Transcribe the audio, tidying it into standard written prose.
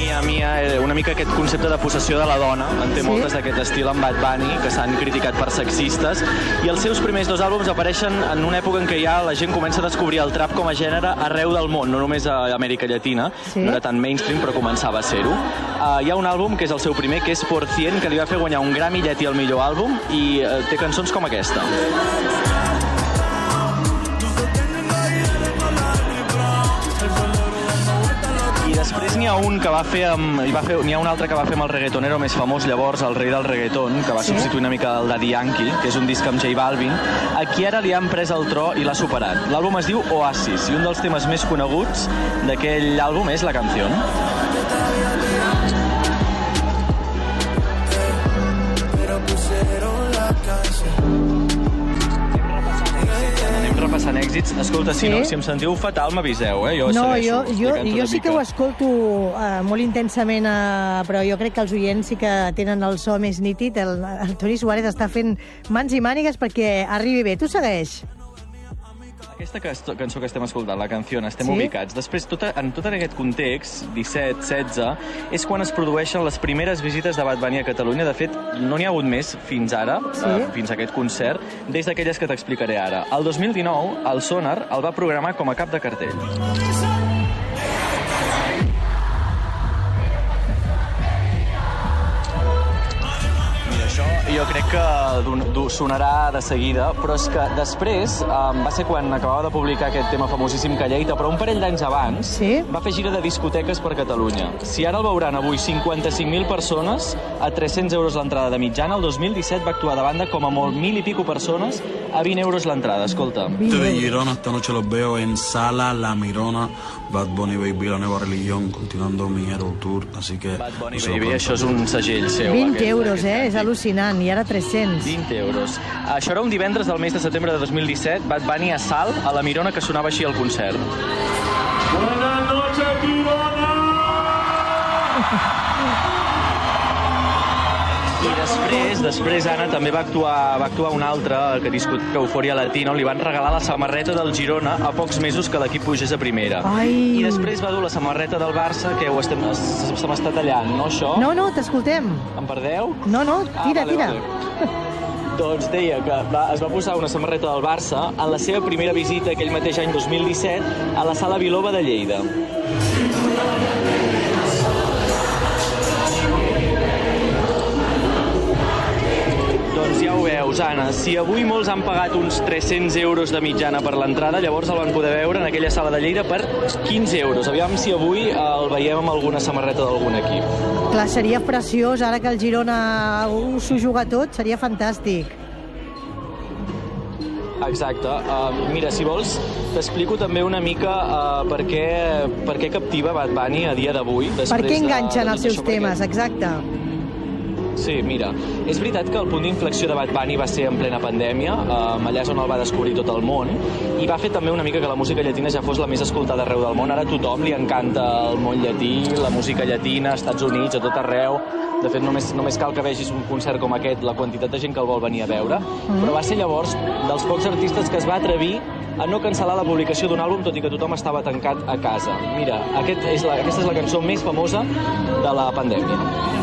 una mica aquest concepte de possessió de la dona. En té moltes d'aquest estil en Bad Bunny, que s'han criticat per sexistes, i els seus primers 2 àlbums apareixen en una època en què ja la gent comença a descobrir el trap com a gènere arreu del món, no només a Amèrica Llatina. No era tan mainstream, però començava a ser-ho. Hi ha un àlbum, que és el seu primer, que és Por Cien, que li va fer guanyar un Grammy Llatí al millor àlbum, i té cançons com aquesta. Després n'hi ha un que va fer n'hi ha un altre que va fer amb el reggaetonero més famós llavors, el rei del reggaeton, que va substituir una mica el Daddy Yankee, que és un disc amb J Balvin. Aquí ara li han pres el tro i l'ha superat. L'àlbum es diu Oasis, i un dels temes més coneguts d'aquell àlbum és La Canción. Repassant èxits. Escolta, si em sentiu fatal m'aviseu, jo segueixo. Jo sí que ho escolto molt intensament, però jo crec que els oients sí que tenen el so més nítid. El Toni Suárez està fent mans i mànigues perquè arribi bé. Tu segueix. Aquesta cançó que estem escoltant, La Canción, estem ubicats. Després, en tot aquest context, 17, 16, és quan es produeixen les primeres visites de Bad Bunny a Catalunya. De fet, no n'hi ha hagut més fins ara, fins a aquest concert, des d'aquelles que t'explicaré ara. El 2019, el Sonar el va programar com a cap de cartell. Jo crec que sonarà de seguida, però és que després va ser quan acabava de publicar aquest tema famosíssim Calleita, però un parell d'anys abans va fer gira de discoteques per Catalunya. Si ara el veuran avui 55.000 persones a 300 euros l'entrada de mitjana, el 2017 va actuar de banda com a molt 1.000 i pico persones a 20 euros l'entrada. Escolta. De Girona, esta noche los veo en Sala La Mirona, Bad Bunny Baby, la nueva religión, continuando mi Hero Tour, así que... Bad Bunny Baby, això és un segell seu. 20 euros, és al·lucinant, i ara 300. 20 euros. Això era un divendres del mes de setembre de 2017, Bad Bunny a Salt, a la Mirona, que sonava així al concert. Buenas noches, Girona! I després Anna també va actuar un altre, que discutia Eufòria Latina, on li van regalar la samarreta del Girona a pocs mesos que l'equip pugés a primera. I després va dur la samarreta del Barça, que se m'està tallant, no, això? No, t'escoltem. Em perdeu? No, tira. Doncs deia que es va posar una samarreta del Barça en la seva primera visita aquell mateix any 2017 a la Sala Biloba de Lleida. Doncs ja ho veus, Anna, si avui molts han pagat uns 300 euros de mitjana per l'entrada, llavors el van poder veure en aquella sala de Lleida per 15 euros. Aviam si avui el veiem amb alguna samarreta d'algun equip. Clar, seria preciós, ara que el Girona s'ho juga tot, seria fantàstic. Exacte. Mira, si vols, t'explico també una mica per què captiva Bad Bunny a dia d'avui. Per què enganxen els seus temes, exacte. Sí, mira, és veritat que el punt d'inflexió de Bad Bunny va ser en plena pandèmia, allà és on el va descobrir tot el món, i va fer també una mica que la música llatina ja fos la més escoltada arreu del món. Ara a tothom li encanta el món llatí, la música llatina, als Estats Units, a tot arreu. De fet, només cal que vegis un concert com aquest, la quantitat de gent que el vol venir a veure. Però va ser llavors dels pocs artistes que es va atrevir a no cancel·lar la publicació d'un àlbum, tot i que tothom estava tancat a casa. Mira, aquesta és la cançó més famosa de la pandèmia.